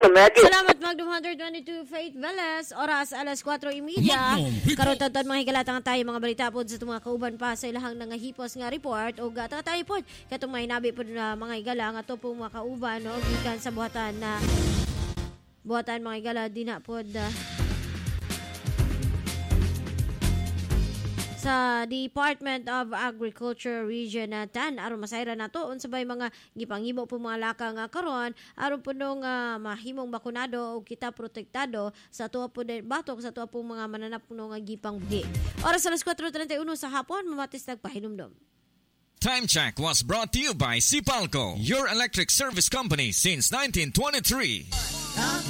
Salamat Magdum 122 Faith Veles. Oras alas 4:30. Karon mga higalatang tayo mga balita pod sa mga kauban pa sa ilahang nangahipos nga report o gata tayo pod katong may nabi pod na mga higala nga to pong mga kauban no gikan sa buhatan mga higala dina pod sa Department of Agriculture Region 10 aron masayra nato unsabay mga gipanghimo po mga laka nga karon aron punong mahimong bakunado o kita protektado sa tuwa po batok sa tuwa po mga mananap puno nga gipang buhi. Oras alas 4:31 sa hapon mamatis nagpahinumdom. Time check was brought to you by Sipalco, your electric service company since 1923.